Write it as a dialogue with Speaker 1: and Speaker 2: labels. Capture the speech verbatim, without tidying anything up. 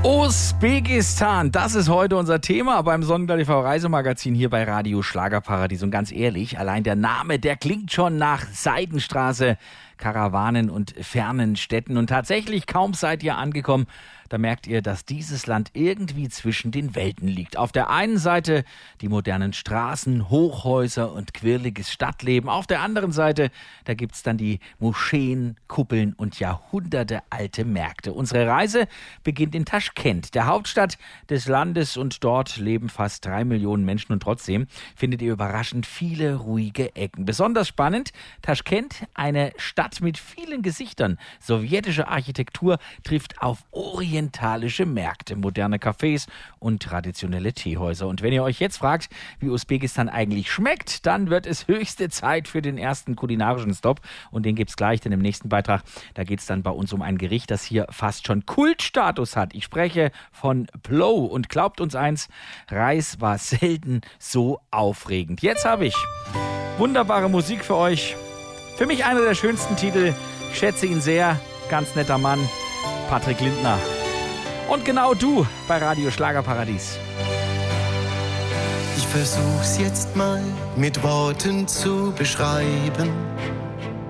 Speaker 1: Usbekistan, das ist heute unser Thema beim Sonnenblatt T V Reisemagazin hier bei Radio Schlagerparadies. Und ganz ehrlich, allein der Name, der klingt schon nach Seidenstraße, Karawanen und fernen Städten. Und tatsächlich, kaum seid ihr angekommen, da merkt ihr, dass dieses Land irgendwie zwischen den Welten liegt. Auf der einen Seite die modernen Straßen, Hochhäuser und quirliges Stadtleben. Auf der anderen Seite, da gibt's dann die Moscheen, Kuppeln und jahrhundertealte Märkte. Unsere Reise beginnt in Taschkent, der Hauptstadt des Landes, und dort leben fast drei Millionen Menschen und trotzdem findet ihr überraschend viele ruhige Ecken. Besonders spannend, Taschkent, eine Stadt mit vielen Gesichtern. Sowjetische Architektur trifft auf orientalische Märkte, moderne Cafés und traditionelle Teehäuser. Und wenn ihr euch jetzt fragt, wie Usbekistan eigentlich schmeckt, dann wird es höchste Zeit für den ersten kulinarischen Stopp. Und den gibt's gleich, denn im nächsten Beitrag, da geht's dann bei uns um ein Gericht, das hier fast schon Kultstatus hat. Ich spreche von Plov. Und glaubt uns eins, Reis war selten so aufregend. Jetzt habe ich wunderbare Musik für euch. Für mich einer der schönsten Titel. Ich schätze ihn sehr. Ganz netter Mann. Patrick Lindner. Und genau du bei Radio Schlagerparadies.
Speaker 2: Ich versuch's jetzt mal mit Worten zu beschreiben.